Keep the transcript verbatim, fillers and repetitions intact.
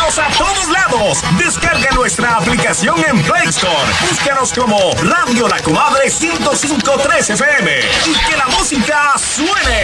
Escúchanos a todos lados. Descarga nuestra aplicación en Play Store. Búscanos como Radio La Comadre ciento cinco punto tres F M y que la música suene.